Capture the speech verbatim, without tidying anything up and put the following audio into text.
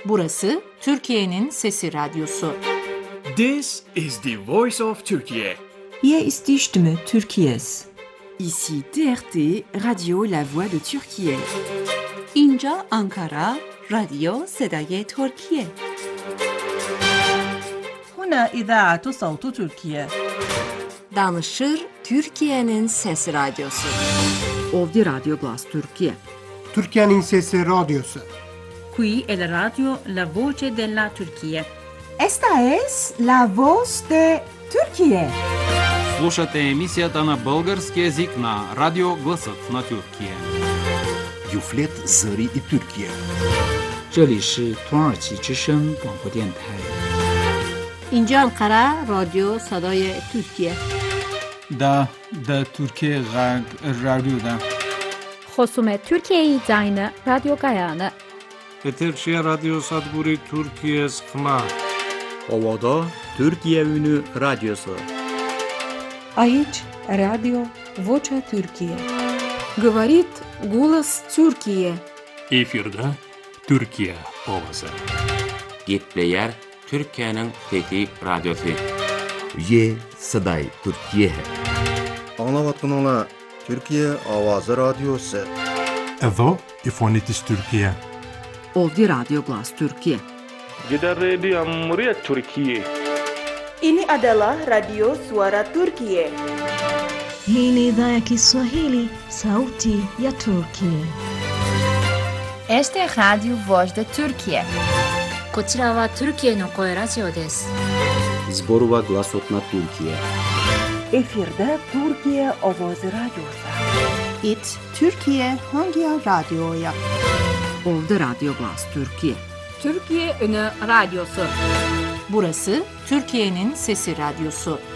Burası Türkiye'nin Sesi Radyosu. This is the voice of Turkey. Hier ist die Stimme Türkiye's. Ici T R T, Radio La Voix de Türkiye. اینجا آنکارا، رادیو صدای ترکیه. هنا إذاعة صوت تركيا. Danışır Türkiye'nin Sesi Radyosu. Ovdje Radio Glas Türkiye. Türkiye'nin Sesi Radyosu. Qui è la radio La Voce della Turchia. Esta es la voz de Türkiye. Слушате емисията на български език на Радио Гласът на Türkiye. Юфлет Зари и Türkiye. 这里是土耳其之声广播电台。 اینجا انقره رادیو صدای ترکیه. دا دا Türkiye Radyo'da. خصوم Türkiye'yi dayını Radyo Gayanı. Eterşehir Radyo Sadburi Türkiye Skma. Ovada Türkiye Ünü Radyosu. Aici Radio Vocea Türkiye. Говорит голос Türkiye. Efirde Türkiye Ovası. Gitleyer Türkiye'nin Fethi Radyosu. Ye Saday Türkiye. Anlavatkanala Türkiye Avazı Radyosu. Evo İfonitis Türkiye. Ovdje Radio Glas Türkiye. Gider Radio Muria Türkiye. Ini adalah Radio Suara Turkiye. Hii ni idhaa ya Kiswahili, Sauti ya Turkiye. Este é Radio Voz de Turkiye. こちらはトルキエの声ラジオです。 Zborova Glasotna Türkiye. Efirde Türkiye Ovoz Radyosu. It Türkiye Hangi Radyo'ya? Ovdje Radio Glas Türkiye. Türkiye Ünü Radyosu. Burası Türkiye'nin Sesi Radyosu.